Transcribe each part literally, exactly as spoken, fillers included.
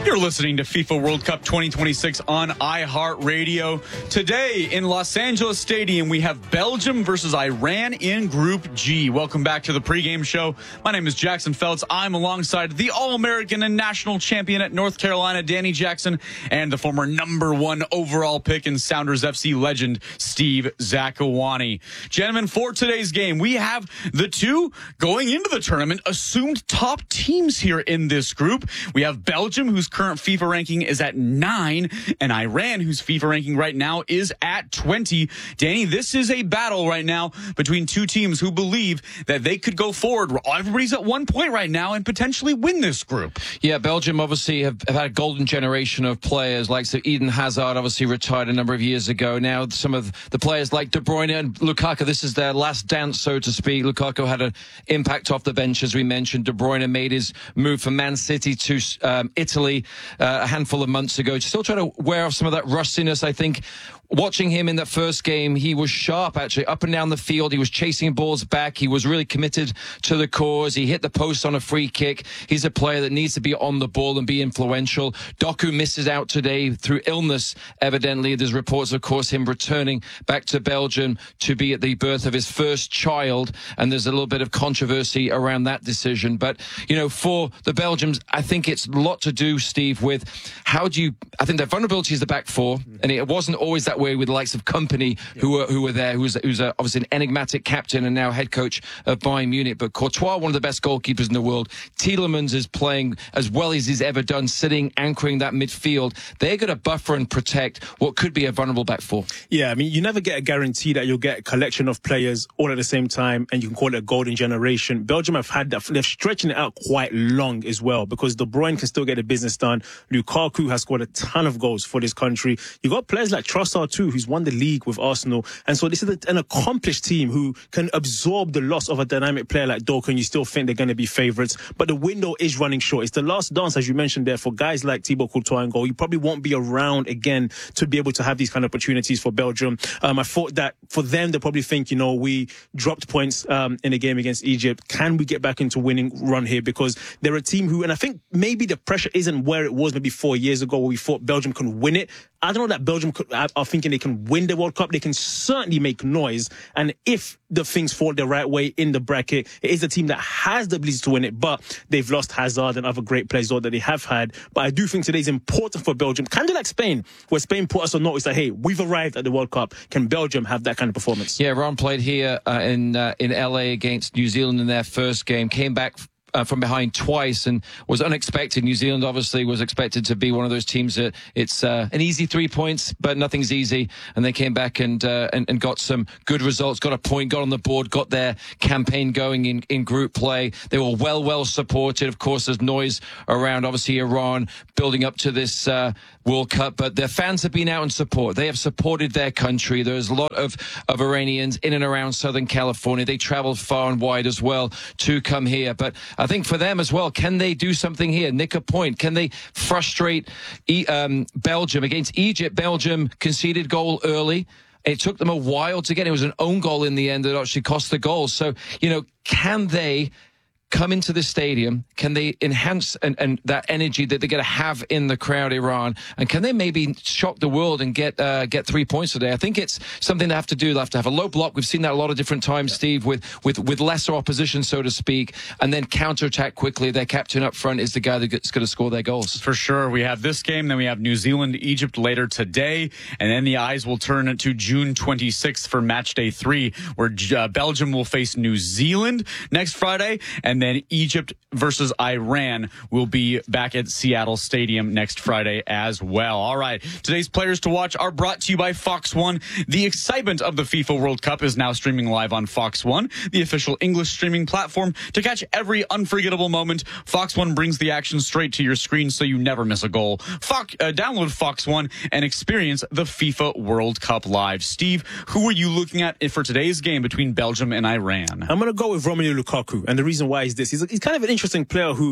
You're listening to FIFA World Cup twenty twenty-six on iHeartRadio. Today in Los Angeles Stadium, we have Belgium versus Iran in Group G. Welcome back to the pregame show. My name is Jackson Feltz. I'm alongside the All-American and national champion at North Carolina, Danny Jackson, and the former number one overall pick and Sounders F C legend, Steve Zakawani. Gentlemen, for today's game, we have the two going into the tournament assumed top teams here in this group. We have Belgium, whose current FIFA ranking is at nine, and Iran, whose FIFA ranking right now is at twenty. Danny, this is a battle right now between two teams who believe that they could go forward. Everybody's at one point right now and potentially win this group. Yeah, Belgium obviously have, have had a golden generation of players, like so Eden Hazard obviously retired a number of years ago. Now some of the players like De Bruyne and Lukaku, this is their last dance, so to speak. Lukaku had an impact off the bench, as we mentioned. De Bruyne made his move from Man City to um, Italy uh, a handful of months ago. Still trying to wear off some of that rustiness, I think. Watching him in that first game, he was sharp, actually, up and down the field. He was chasing balls back. He was really committed to the cause. He hit the post on a free kick. He's a player that needs to be on the ball and be influential. Doku misses out today through illness, evidently. There's reports, of course, him returning back to Belgium to be at the birth of his first child, and there's a little bit of controversy around that decision. But, you know, for the Belgians, I think it's a lot to do, Steve, with how do you... I think their vulnerability is the back four, and it wasn't always that way with the likes of Kompany, who were who were there, who's who's a, obviously an enigmatic captain and now head coach of Bayern Munich. But Courtois, one of the best goalkeepers in the world. Tielemans is playing as well as he's ever done, sitting, anchoring that midfield. They're going to buffer and protect what could be a vulnerable back four. Yeah, I mean, you never get a guarantee that you'll get a collection of players all at the same time, and you can call it a golden generation. Belgium have had that. They're stretching it out quite long as well, because De Bruyne can still get the business done. Lukaku has scored a ton of goals for this country. You got players like Trossard too, who's won the league with Arsenal. And so this is an accomplished team who can absorb the loss of a dynamic player like Doku, and you still think they're going to be favourites. But the window is running short. It's the last dance, as you mentioned there, for guys like Thibaut Courtois in goal. You probably won't be around again to be able to have these kind of opportunities for Belgium. Um, I thought that for them, they probably think, you know, we dropped points um, in a game against Egypt. Can we get back into winning run here? Because they're a team who, and I think maybe the pressure isn't where it was maybe four years ago where we thought Belgium could win it. I don't know that Belgium could, are thinking they can win the World Cup. They can certainly make noise. And if the things fall the right way in the bracket, it is a team that has the ability to win it. But they've lost Hazard and other great players that they have had. But I do think today is important for Belgium. Kind of like Spain, where Spain put us on notice that, hey, we've arrived at the World Cup. Can Belgium have that kind of performance? Yeah, Ron played here uh, in uh, in L A against New Zealand in their first game. Came back Uh, from behind twice and was unexpected. New Zealand obviously was expected to be one of those teams that it's uh, an easy three points, but nothing's easy. And they came back and, uh, and and got some good results, got a point, got on the board, got their campaign going in, in group play. They were well, well supported. Of course, there's noise around, obviously, Iran building up to this uh, World Cup, but their fans have been out in support. They have supported their country. There's a lot of, of Iranians in and around Southern California. They traveled far and wide as well to come here. But I think for them as well, can they do something here? Nick a point. Can they frustrate e- um, Belgium against Egypt? Belgium conceded goal early. It took them a while to get it. It was an own goal in the end that actually cost the goal. So, you know, can they come into the stadium? Can they enhance and, and that energy that they're going to have in the crowd, Iran? And can they maybe shock the world and get uh, get three points today? I think it's something they have to do. They have to have a low block. We've seen that a lot of different times, yeah. Steve, with, with, with lesser opposition, so to speak, and then counterattack quickly. Their captain up front is the guy that's going to score their goals. For sure. We have this game, then we have New Zealand, Egypt later today, and then the eyes will turn to June twenty-sixth for match day three, where uh, Belgium will face New Zealand next Friday, and And then Egypt versus Iran will be back at Seattle Stadium next Friday as well. All right. Today's players to watch are brought to you by Fox One. The excitement of the FIFA World Cup is now streaming live on Fox One, the official English streaming platform. To catch every unforgettable moment, Fox One brings the action straight to your screen so you never miss a goal. Fox, uh, download Fox One and experience the FIFA World Cup live. Steve, who are you looking at for today's game between Belgium and Iran? I'm going to go with Romelu Lukaku. And the reason why is this. He's, he's kind of an interesting player who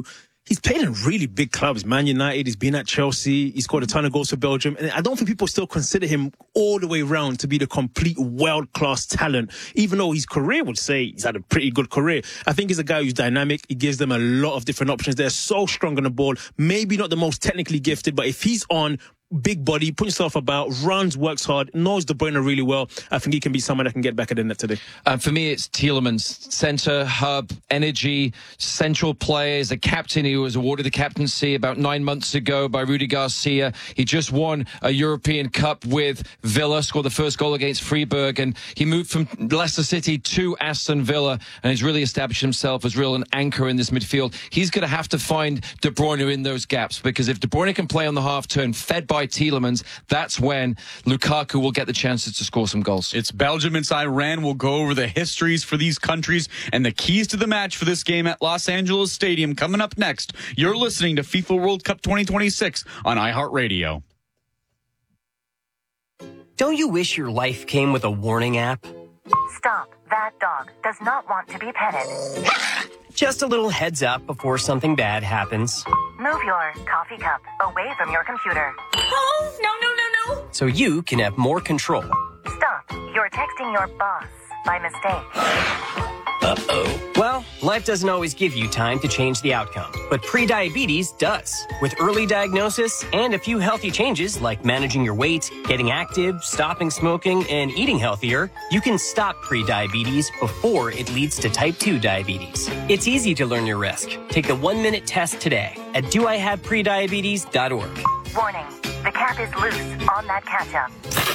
he's played in really big clubs. Man United, he's been at Chelsea, he's scored a ton of goals for Belgium. And I don't think people still consider him all the way around to be the complete world-class talent, even though his career would say he's had a pretty good career. I think he's a guy who's dynamic. He gives them a lot of different options. They're so strong on the ball. Maybe not the most technically gifted, but if he's on, big body, put himself about, runs, works hard, knows De Bruyne really well. I think he can be someone that can get back at the net today. Uh, for me, it's Tielemans. Centre, hub, energy, central player. He's a captain. He was awarded the captaincy about nine months ago by Rudi Garcia. He just won a European Cup with Villa, scored the first goal against Freiburg, and he moved from Leicester City to Aston Villa, and he's really established himself as real an anchor in this midfield. He's going to have to find De Bruyne in those gaps, because if De Bruyne can play on the half turn, fed by Tielemans, that's when Lukaku will get the chances to score some goals. It's Belgium and Iran. We'll go over the histories for these countries and the keys to the match for this game at Los Angeles Stadium coming up next. You're listening to FIFA World Cup twenty twenty-six on iHeartRadio. Don't you wish your life came with a warning app? Stop. That dog does not want to be petted. Just a little heads up before something bad happens. Move your coffee cup away from your computer. Oh, no, no, no, no. So you can have more control. Stop. You're texting your boss by mistake. Uh-oh. Well, life doesn't always give you time to change the outcome, but prediabetes does. With early diagnosis and a few healthy changes like managing your weight, getting active, stopping smoking, and eating healthier, you can stop prediabetes before it leads to type two diabetes. It's easy to learn your risk. Take the one-minute test today at do I have prediabetes dot org. Warning. The cap is loose on that ketchup.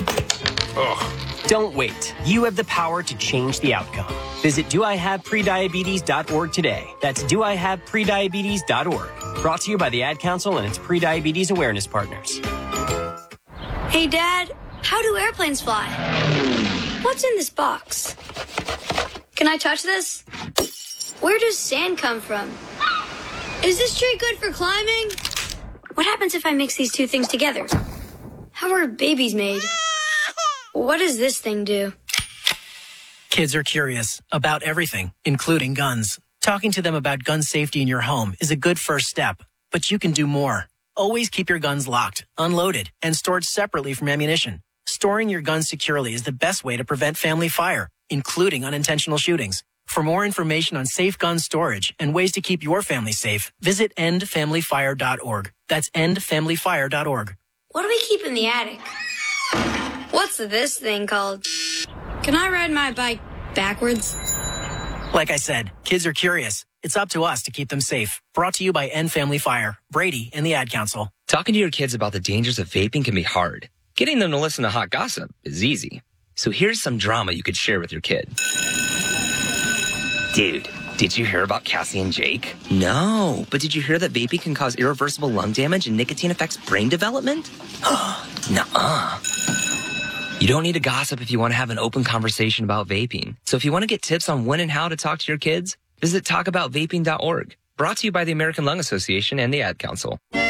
Ugh. Don't wait. You have the power to change the outcome. Visit do I have prediabetes dot org today. That's do I have prediabetes dot org. Brought to you by the Ad Council and its prediabetes awareness partners. Hey, Dad, how do airplanes fly? What's in this box? Can I touch this? Where does sand come from? Is this tree good for climbing? What happens if I mix these two things together? How are babies made? What does this thing do? Kids are curious about everything, including guns. Talking to them about gun safety in your home is a good first step, but you can do more. Always keep your guns locked, unloaded, and stored separately from ammunition. Storing your guns securely is the best way to prevent family fire, including unintentional shootings. For more information on safe gun storage and ways to keep your family safe, visit end family fire dot org. That's end family fire dot org. What do we keep in the attic? What's this thing called? Can I ride my bike backwards? Like I said, kids are curious. It's up to us to keep them safe. Brought to you by End Family Fire, Brady, and the Ad Council. Talking to your kids about the dangers of vaping can be hard. Getting them to listen to hot gossip is easy. So here's some drama you could share with your kid. Dude, did you hear about Cassie and Jake? No, but did you hear that vaping can cause irreversible lung damage and nicotine affects brain development? Nuh-uh. You don't need to gossip if you want to have an open conversation about vaping. So if you want to get tips on when and how to talk to your kids, visit talk about vaping dot org. Brought to you by the American Lung Association and the Ad Council.